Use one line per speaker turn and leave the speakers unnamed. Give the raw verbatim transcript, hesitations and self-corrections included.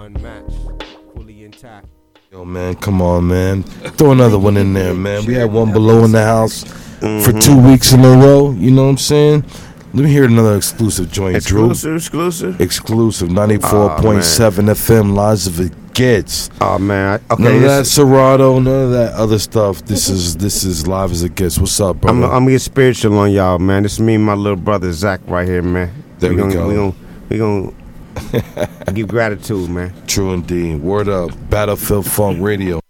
Unmatched, fully intact.
Yo, man, come on, man. Throw another one in there, man. We had one below in the house
Mm-hmm.
for two weeks in a row. You know what I'm saying? Let me hear another exclusive joint,
Exclusive,
Drew.
exclusive.
Exclusive, ninety-four point seven F M, live as it gets.
Oh man, I- okay.
None of that
this-
Serato, none of that other stuff. This is this is live as it gets. What's up, brother?
I'm, I'm gonna get spiritual on y'all, man. This is me and my little brother Zach right here, man.
There we
gonna,
go.
We gonna we gonna give gratitude, man.
True indeed. Word up. Battlefield Funk Radio.